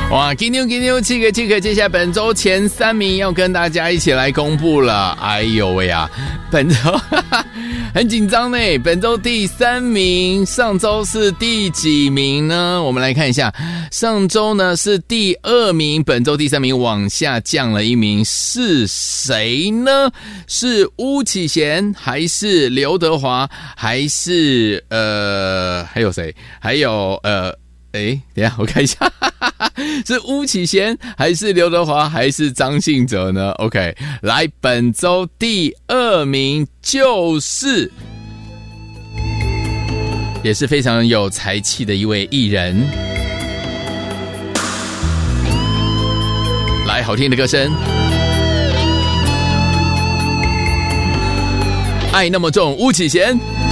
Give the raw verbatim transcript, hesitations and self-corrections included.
哇，今天今天七个七个，接下来本周前三名要跟大家一起来公布了。哎呦喂啊，本周哈哈很紧张呢。本周第三名，上周是第几名呢？我们来看一下，上周呢是第二名，本周第三名往下降了一名，是谁呢？是巫启贤，还是刘德华，还是呃还有谁？还有呃。哎，等一下，我看一下，哈哈哈，是巫启贤还是刘德华还是张信哲呢 ？OK， 来，本周第二名就是也是非常有才气的一位艺人，来，好听的歌声，爱那么重，巫启贤。